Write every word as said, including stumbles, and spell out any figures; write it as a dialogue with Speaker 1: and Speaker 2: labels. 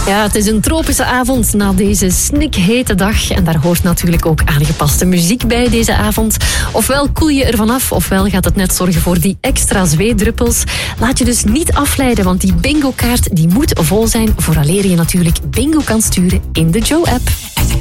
Speaker 1: Ja, het is een tropische avond na deze snikhete dag. En daar hoort natuurlijk ook aangepaste muziek bij deze avond. Ofwel koel je ervan af, ofwel gaat het net zorgen voor die extra zweetdruppels. Laat je dus niet afleiden, want die bingo-kaart die moet vol zijn vooraleer je natuurlijk bingo kan sturen in de Joe-app.